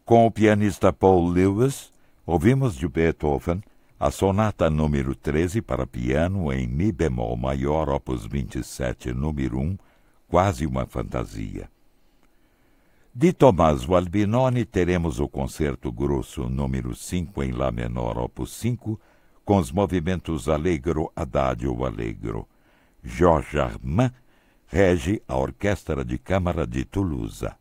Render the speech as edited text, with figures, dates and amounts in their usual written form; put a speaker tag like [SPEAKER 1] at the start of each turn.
[SPEAKER 1] Com o pianista Paul Lewis, ouvimos de Beethoven a sonata número 13 para piano em Mi bemol maior, opus 27, número 1, Quase uma fantasia. De Tommaso Albinoni teremos o concerto grosso número 5 em Lá menor, opus 5, com os movimentos Allegro, Adagio, Allegro. Georges Armand rege a Orquestra de Câmara de Toulouse.